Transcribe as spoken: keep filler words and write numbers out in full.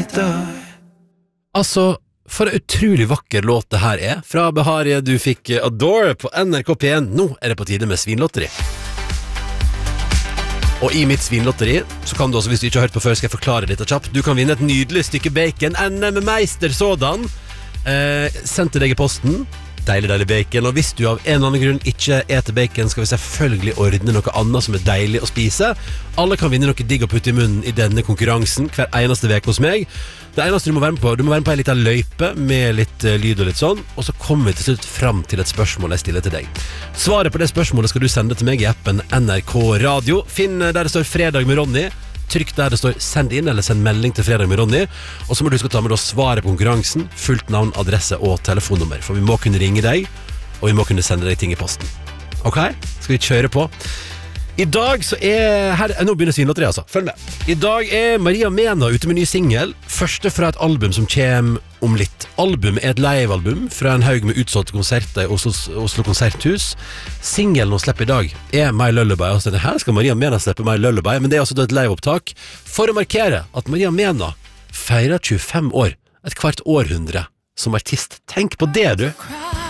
Altså, for en utrolig vakker låt det her er. Fra Beharie, du fikk Adore på N R K P én. Nå er det på tide med svinlotteri. Og i mitt svinlotteri, så kan du også, hvis du ikke har hørt på før, skal jeg forklare litt kjapt. Du kan vinne et nydelig stykke bacon, N M Meister sådan. Eh, sendt til deg i posten. Deilig, deilig bacon. Og hvis du av en eller annen grunn ikke eter bacon, skal vi selvfølgelig ordne noe annet som er deilig å spise. Alle kan vinne noe digg å putte i munnen i denne konkurransen hver eneste vek hos meg. Det eneste du må være med på, du må være med på en liten løype med litt uh, lyd og litt sånn, og så kommer vi til slutt fram til et spørsmål jeg stiller til deg. Svaret på det spørsmålet skal du sende til meg i appen N R K Radio. Finn der det står Fredag med Ronny. Trykk der det står send inn, eller send melding til Fredag med Ronny. Og så må du huske å ta med svaret på konkurransen, fullt navn, adresse og telefonnummer. For vi må kunne ringe deg, og vi må kunne sende deg ting i posten. Ok? Skal vi kjøre på? I dag så er her, Nå begynner svinlotteri, altså. Følg med. I dag er Maria Mena ute med ny single. Første fra et album som kommer om litt. Album er et live-album fra en haug med utsolgte konserter i Oslo, Oslo Konserthus. Singelen hun slipper i dag er My Lullaby. Altså, her skal Maria Mena slippe My Lullaby, men det er også et live-opptak for å markere at Maria Mena feirer tjuefem år, et kvart århundre som artist. Tenk på det, du!